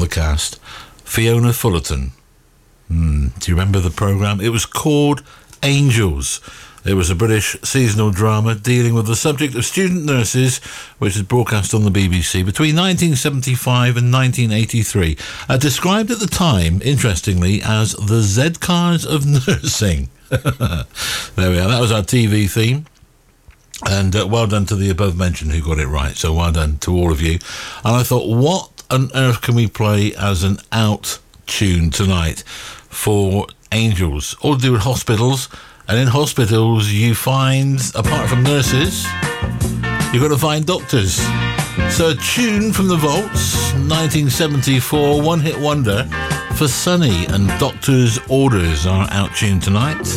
the cast, Fiona Fullerton. Do you remember the programme? It was called Angels. It was a British seasonal drama dealing with the subject of student nurses, which was broadcast on the BBC between 1975 and 1983. Described at the time, interestingly, as the Z-Cars of nursing. There we are. That was our TV theme. And well done to the above mentioned who got it right. So well done to all of you. And I thought, what on earth can we play as an out tune tonight for Angels? All to do with hospitals. And in hospitals, you find, apart from nurses, you've got to find doctors. So a tune from the Vaults, 1974, one-hit wonder for Sunny and Doctor's Orders, our out tune tonight.